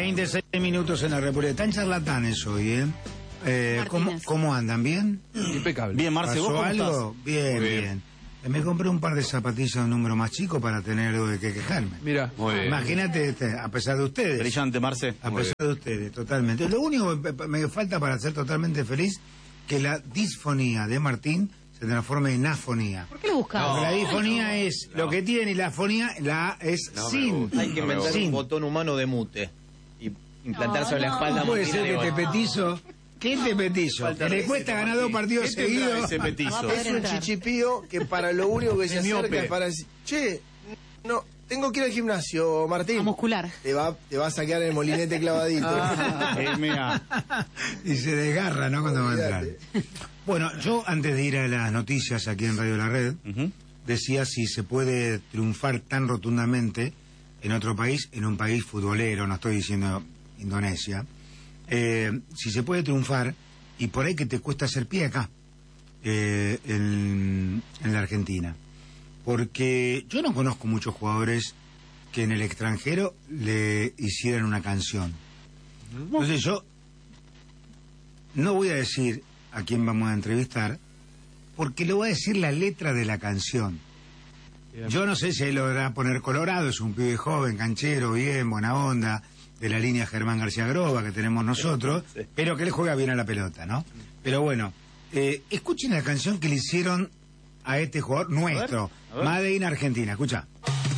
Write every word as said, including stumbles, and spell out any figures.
veintiséis minutos en la República. Están charlatanes hoy, ¿eh? eh ¿cómo, ¿Cómo andan? ¿Bien? Impecable. Bien, Marce, ¿vos cómo algo? estás? Bien, Muy bien, bien. Eh, Me compré un par de zapatillas de un número más chico para tener algo de que quejarme. Mira. Muy bien. Imagínate, este, a pesar de ustedes. Brillante, Marce. A Muy pesar de ustedes, totalmente. Lo único que me falta para ser totalmente feliz, que la disfonía de Martín se transforme en afonía. ¿Por qué lo buscas? Porque la disfonía es no. lo que tiene y la afonía la A es No me sin. gusta. Hay que inventar Sin. un botón humano de mute y implantarse No, en la no. espalda. No puede Martín ser que Arevalo. te petizo. ¿Qué te petizo? Falta Que le receta, cuesta ganar dos Martín. partidos ¿Qué tendrá seguidos. ese petizo? Es Es un chichipío que para lo único que se Es acerca miope. es para decir, che, no, tengo que ir al gimnasio, A Martín. muscular. Te va, te va a saquear el molinete clavadito. Eh, mira. Y se desgarra, ¿no? Cuando va a entrar. Olvídate. Bueno, yo antes de ir a las noticias aquí en Radio La Red, Ujú. decía si se puede triunfar tan rotundamente en otro país, en un país futbolero, no estoy diciendo Indonesia, eh, si se puede triunfar y por ahí que te cuesta hacer pie acá, eh, en, en la Argentina. Porque yo no conozco muchos jugadores que en el extranjero le hicieran una canción. Entonces yo no voy a decir a quién vamos a entrevistar, porque le voy a decir la letra de la canción. Bien. Yo no sé si él logrará poner Colorado, es un pibe joven, canchero, bien, buena onda, de la línea Germán García Groba que tenemos nosotros, Sí. pero que le juega bien a la pelota, ¿no? Pero bueno, eh, escuchen la canción que le hicieron a este jugador nuestro, a ver. Made in Argentina, escucha.